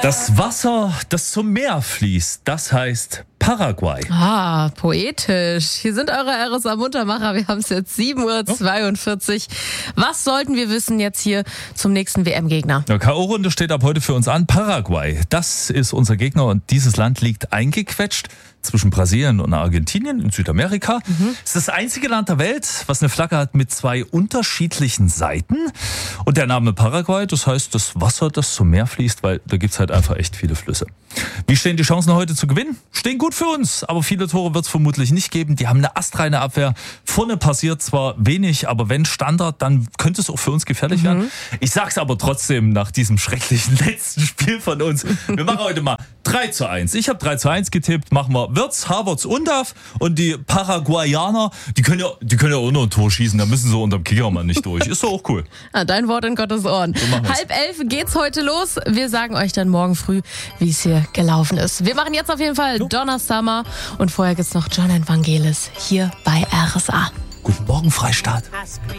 Das Wasser, das zum Meer fließt, das heißt Paraguay. Ah, poetisch. Hier sind eure RSA Muntermacher. Wir haben es jetzt 7:42 Uhr. Was sollten wir wissen jetzt hier zum nächsten WM-Gegner? Die K.O.-Runde steht ab heute für uns an. Paraguay, das ist unser Gegner und dieses Land liegt eingequetscht zwischen Brasilien und Argentinien in Südamerika. Es ist das einzige Land der Welt, was eine Flagge hat mit zwei unterschiedlichen Seiten. Und der Name Paraguay, das heißt das Wasser, das zum Meer fließt, weil da gibt's halt einfach echt viele Flüsse. Wie stehen die Chancen heute zu gewinnen? Stehen gut für uns, aber viele Tore wird es vermutlich nicht geben. Die haben eine astreine Abwehr. Vorne passiert zwar wenig, aber wenn Standard, dann könnte es auch für uns gefährlich werden. Ich sag's aber trotzdem nach diesem schrecklichen letzten Spiel von uns. Wir machen heute mal 3:1. Ich habe 3:1 getippt. Machen wir Wirtz, Havertz, Undav und die Paraguayaner, die können ja auch noch ein Tor schießen. Da müssen sie unterm Kickermann nicht durch. Ist doch auch cool. Dein Wort in Gottes Ohren. So machen wir's. 10:30 geht's heute los. Wir sagen euch dann morgen früh, wie es hier gelaufen ist. Wir machen jetzt auf jeden Fall Donna Summer und vorher gibt's noch John Evangelis hier bei RSA. Guten Morgen, Freistaat.